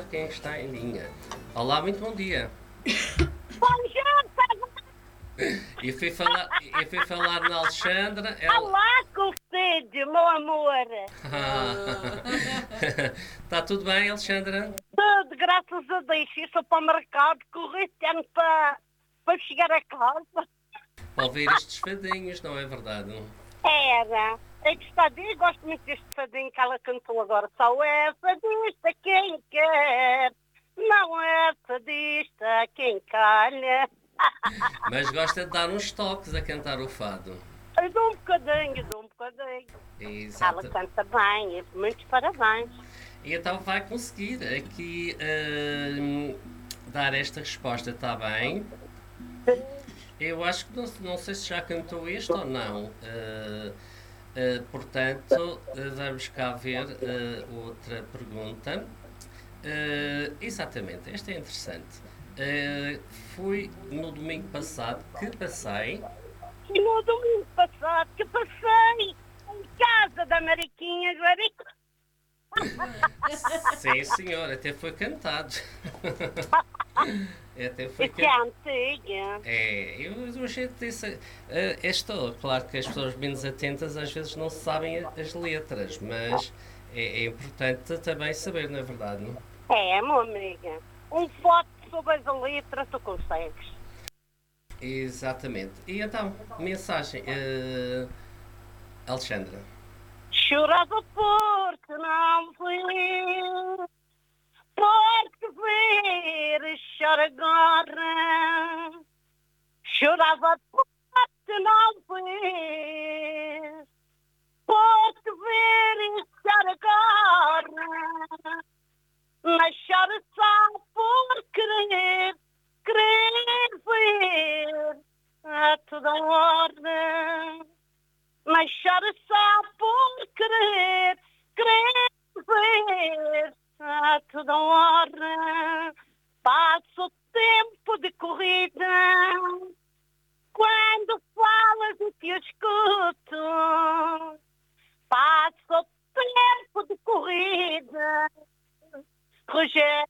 quem está em linha. Olá, muito bom dia. Eu fui falar na Alexandra. Olá, Conselho, meu amor. Está tudo bem, Alexandra? Tudo, graças a Deus. Eu sou para o mercado, corri tempo para chegar a casa. Para ouvir estes fadinhos, não é verdade? Era. É que está bem, gosto muito deste fadinho que ela cantou agora. Só é fadista quem quer, não é fadista quem calha. Mas gosta de dar uns toques a cantar o fado. Eu dou um bocadinho, eu dou um bocadinho. Ela Exato. canta bem, muitos parabéns. E então vai conseguir aqui dar esta resposta, está bem? Eu acho que não sei se já cantou este ou não. Portanto, vamos cá ver outra pergunta. Exatamente, esta é interessante. Fui no domingo passado que passei. E no domingo passado que passei em casa da Mariquinha Guarico. Sim, senhor, até foi cantado. Até foi Isso é cantado. antiga. Eu achei que disse. Claro que as pessoas menos atentas às vezes não sabem as letras, mas é importante também saber, não é verdade? Não? É, meu amiga. Um foto sobre as letras tu consegues. Exatamente. E então, mensagem, Alexandra. Chorava porque não vi. Porque ver, chora agora. Chorava porque não vi. Porque ver, chora agora. Mas chora só por querer ver a toda hora. Mas chora só por querer ver a toda hora. Passa o tempo de corrida, quando falas e te escuto. Passa o tempo de corrida, Rogério